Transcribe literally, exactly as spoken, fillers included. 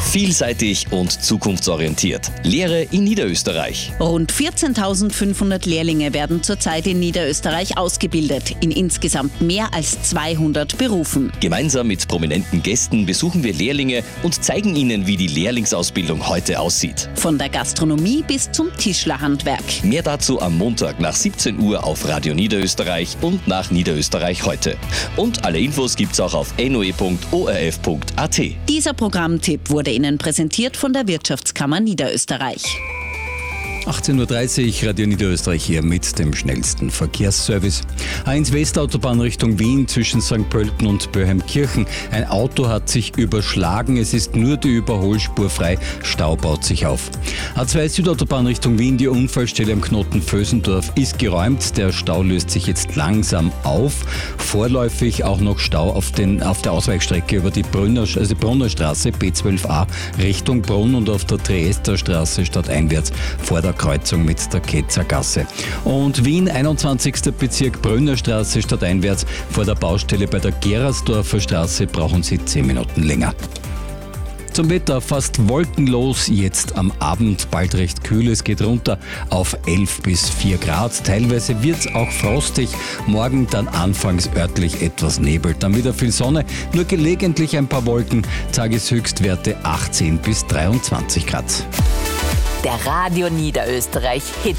Vielseitig und zukunftsorientiert. Lehre in Niederösterreich. Rund vierzehntausendfünfhundert Lehrlinge werden zurzeit in Niederösterreich ausgebildet, in insgesamt mehr als zweihundert Berufen. Gemeinsam mit prominenten Gästen besuchen wir Lehrlinge und zeigen ihnen, wie die Lehrlingsausbildung heute aussieht. Von der Gastronomie bis zum Tischlerhandwerk. Mehr dazu am Montag nach siebzehn Uhr auf Radio Niederösterreich und nach Niederösterreich heute. Und alle Infos gibt's auch auf n o e punkt o r f punkt a t. Dieser Programmtipp wurde Ihnen präsentiert von der Wirtschaftskammer Niederösterreich. achtzehn Uhr dreißig, Radio Niederösterreich hier mit dem schnellsten Verkehrsservice. A eins Westautobahn Richtung Wien zwischen Sankt Pölten und Böheimkirchen. Ein Auto hat sich überschlagen, es ist nur die Überholspur frei, Stau baut sich auf. A zwei Südautobahn Richtung Wien, die Unfallstelle am Knoten Vösendorf ist geräumt, der Stau löst sich jetzt langsam auf. Vorläufig auch noch Stau auf, den, auf der Ausweichstrecke über die Brunner, also Brunner Straße B zwölf a Richtung Brunn und auf der Triester-Straße stadteinwärts vor der Kreuzung mit der Ketzergasse. Und Wien, einundzwanzigster Bezirk, Brünner Straße stadteinwärts vor der Baustelle bei der Gerasdorfer Straße brauchen Sie zehn Minuten länger. Zum Wetter, fast wolkenlos, jetzt am Abend bald recht kühl, es geht runter auf elf bis vier Grad. Teilweise wird es auch frostig, morgen dann anfangs örtlich etwas Nebel, dann wieder viel Sonne, nur gelegentlich ein paar Wolken, Tageshöchstwerte achtzehn bis dreiundzwanzig Grad. Der Radio Niederösterreich Hit